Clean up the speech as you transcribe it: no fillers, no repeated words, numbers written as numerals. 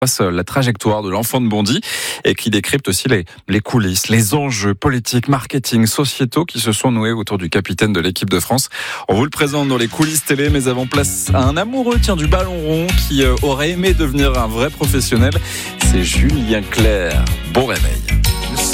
la trajectoire de l'enfant de Bondy et qui décrypte aussi les coulisses, les enjeux politiques, marketing, sociétaux qui se sont noués autour du capitaine de l'équipe de France. On vous le présente dans les coulisses télé, mais avant place à un amoureux du ballon rond qui aurait aimé devenir un vrai professionnel. C'est Julien Clerc. Bon réveil.